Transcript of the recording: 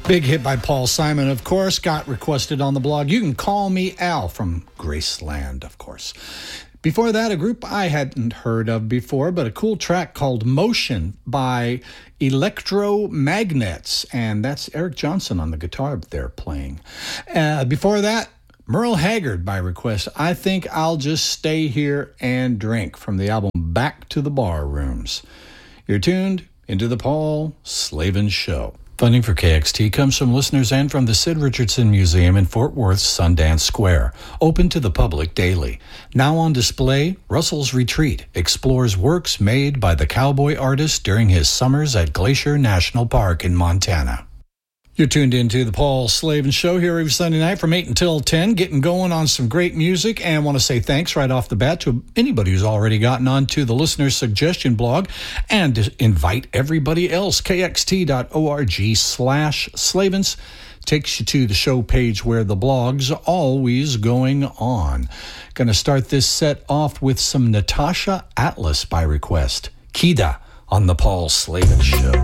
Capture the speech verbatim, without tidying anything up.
Big hit by Paul Simon, of course, got requested on the blog. You Can Call Me Al from Graceland, of course. Before that, a group I hadn't heard of before, but a cool track called Motion by Electromagnets, and that's Eric Johnson on the guitar there playing. Uh, before that, Merle Haggard by request, I Think I'll Just Stay Here and Drink from the album Back to the Bar Rooms. You're tuned into the Paul Slavin Show. Funding for K X T comes from listeners and from the Sid Richardson Museum in Fort Worth's Sundance Square, open to the public daily. Now on display, Russell's Retreat explores works made by the cowboy artist during his summers at Glacier National Park in Montana. You're tuned into the Paul Slavin Show here every Sunday night from eight until ten, getting going on some great music, and I want to say thanks right off the bat to anybody who's already gotten onto the listener suggestion blog, and to invite everybody else. K X T dot org slash Slavins takes you to the show page where the blog's always going on. Going to start this set off with some Natasha Atlas by request. Kida on the Paul Slavin Show.